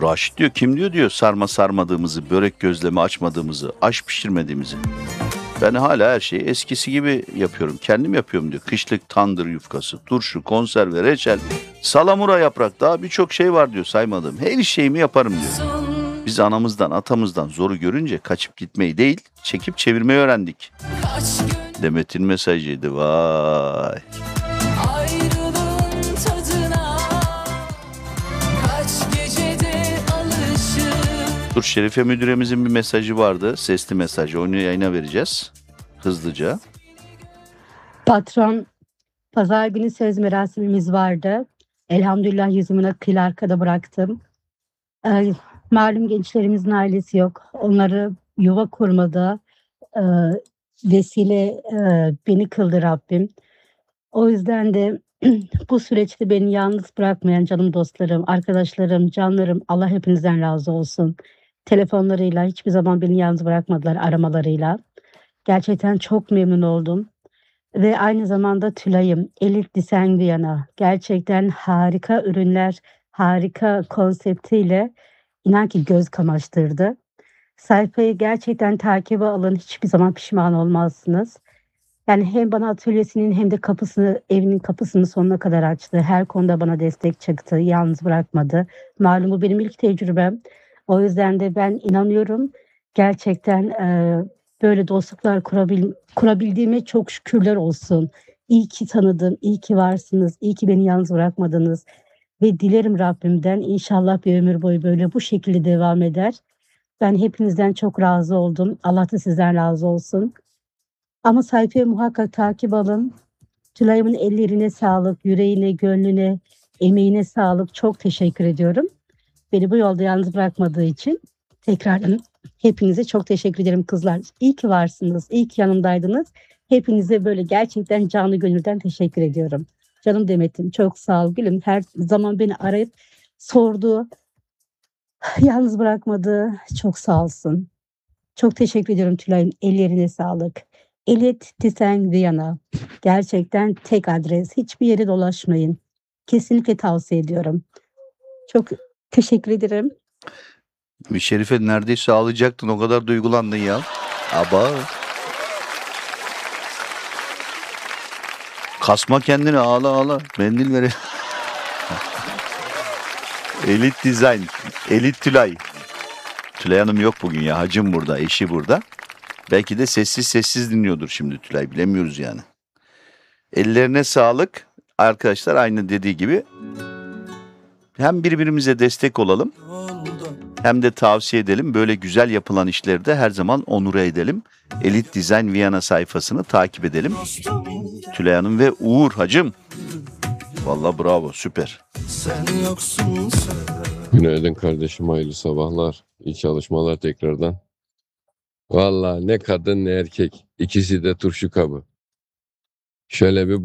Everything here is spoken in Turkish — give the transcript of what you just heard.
Raşit diyor, kim diyor sarma sarmadığımızı, börek gözleme açmadığımızı, aş pişirmediğimizi. Ben hala her şeyi eskisi gibi yapıyorum. Kendim yapıyorum diyor. Kışlık tandır yufkası, turşu, konserve, reçel, salamura yaprak, daha birçok şey var diyor saymadığım. Her şeyimi yaparım diyor. Biz anamızdan, atamızdan zoru görünce kaçıp gitmeyi değil, çekip çevirmeyi öğrendik. Demet'in mesajıydı. Vay. Dur, Şerife müdüremizin bir mesajı vardı. Sesli mesajı. Onu yayına vereceğiz. Hızlıca. Patron, pazar günü söz merasimimiz vardı. Elhamdülillah yüzümün akıyla arkada bıraktım. Malum gençlerimizin ailesi yok. Onları yuva kurmada vesile beni kıldı Rabbim. O yüzden de bu süreçte beni yalnız bırakmayan canım dostlarım, arkadaşlarım, canlarım, Allah hepinizden razı olsun. Telefonlarıyla hiçbir zaman beni yalnız bırakmadılar, aramalarıyla. Gerçekten çok memnun oldum. Ve aynı zamanda Tülay'ım, Elit Desen Viyana. Gerçekten harika ürünler, harika konseptiyle inan ki göz kamaştırdı. Sayfayı gerçekten takibe alın, hiçbir zaman pişman olmazsınız. Yani hem bana atölyesinin hem de kapısını, evinin kapısını sonuna kadar açtı. Her konuda bana destek çıktı, yalnız bırakmadı. Malum bu benim ilk tecrübem. O yüzden de ben inanıyorum gerçekten böyle dostluklar kurabildiğime çok şükürler olsun. İyi ki tanıdım, iyi ki varsınız, iyi ki beni yalnız bırakmadınız. Ve dilerim Rabbimden inşallah bir ömür boyu böyle bu şekilde devam eder. Ben hepinizden çok razı oldum. Allah da sizden razı olsun. Ama sayfayı muhakkak takip alın. Tülay'ımın ellerine sağlık, yüreğine, gönlüne, emeğine sağlık. Çok teşekkür ediyorum. Beni bu yolda yalnız bırakmadığı için tekrardan hepinize çok teşekkür ederim kızlar. İyi ki varsınız, iyi ki yanımdaydınız. Hepinize böyle gerçekten canı gönülden teşekkür ediyorum. Canım Demet'im çok sağ ol gülüm. Her zaman beni arayıp sordu, yalnız bırakmadı. Çok sağ olsun. Çok teşekkür ediyorum Tülay'ın, ellerine sağlık. Elit Desen Viyana. Gerçekten tek adres. Hiçbir yere dolaşmayın. Kesinlikle tavsiye ediyorum. Çok teşekkür ederim. Şerife neredeyse ağlayacaktın. O kadar duygulandın ya. Aba. Kasma kendini, ağla ağla. Mendil ver. Elit Design. Elit Tülay. Tülay Hanım yok bugün ya. Hacım burada, eşi burada. Belki de sessiz sessiz dinliyordur şimdi Tülay. Bilemiyoruz yani. Ellerine sağlık. Arkadaşlar aynı dediği gibi hem birbirimize destek olalım hem de tavsiye edelim. Böyle güzel yapılan işleri de her zaman onur edelim. Elit Design Viyana sayfasını takip edelim. Tülay Hanım ve Uğur hacım. Vallahi bravo, süper. Günaydın kardeşim, hayırlı sabahlar. İyi çalışmalar tekrardan. Vallahi ne kadın ne erkek. İkisi de turşu kabı. Şöyle bir